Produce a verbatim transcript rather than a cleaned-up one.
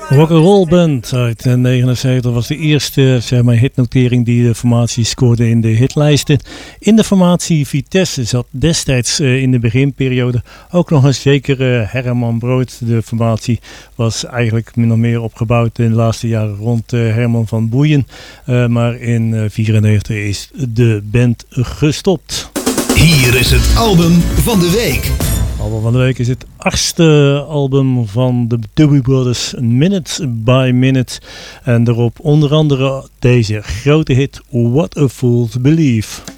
Rock'n'Roll Band uit negenenzeventig was de eerste zeg maar, hitnotering die de formatie scoorde in de hitlijsten. In de formatie Vitesse zat destijds uh, in de beginperiode ook nog een zekere Herman Brood. De formatie was eigenlijk min of meer opgebouwd in de laatste jaren rond uh, Herman van Boeien. Uh, maar in negentien vierennegentig is de band gestopt. Hier is het album van de week. Het album van de week is het achtste album van de Doobie Brothers, Minute by Minute. En daarop onder andere deze grote hit What a Fool to Believe.